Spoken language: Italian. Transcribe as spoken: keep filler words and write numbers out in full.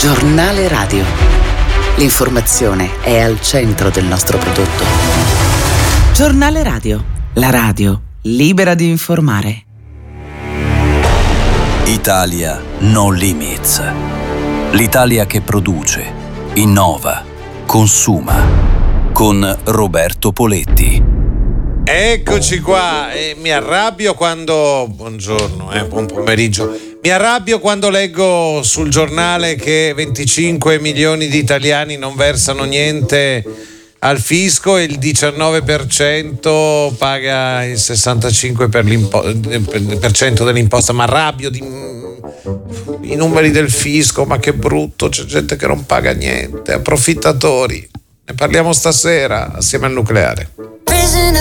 Giornale radio. L'informazione è al centro del nostro prodotto. Giornale radio. La radio libera di informare. Italia No Limits. L'Italia che produce, innova, consuma. Con Roberto Poletti. Eccoci qua, e mi arrabbio quando... Buongiorno, eh, buon pomeriggio. Mi arrabbio quando leggo sul giornale che venticinque milioni di italiani non versano niente al fisco e il diciannove per cento paga il sessantacinque per cento dell'imposta. Ma arrabbio di... i numeri del fisco, ma che brutto, c'è gente che non paga niente, approfittatori. Ne parliamo stasera assieme al nucleare.